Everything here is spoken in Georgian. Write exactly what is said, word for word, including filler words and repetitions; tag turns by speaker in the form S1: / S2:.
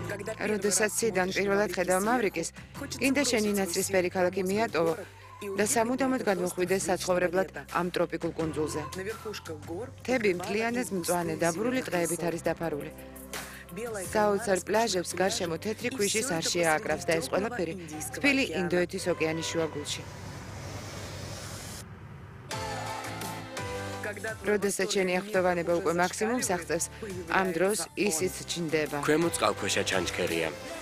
S1: როდესაც სიდან პირველად ხედავ მავრიკის, კიდე შენი ნაცრისფერი ქალაქი მიატოვო და სამუდამოდ გადმოხვიდე საცხოვრებლად ამ ტროპიკულ კუნძულზე. მთები მთლიანად მწვანე დაბურული ტყეებით არის დაფარული. საოცარ პლაჟებს გარშემო თეთრი ქვიშის არშია აკრავს და ეს ყველაფერი თბილი ინდოეთის ოკეანის შუაგულში. როდესაც შენი ახლდოვანება უკვე მაქსიმუმს აღწევს, ამ დროს ისიც ჩნდება.
S2: ქვემო წყალქვეშა ჩანჩქერია.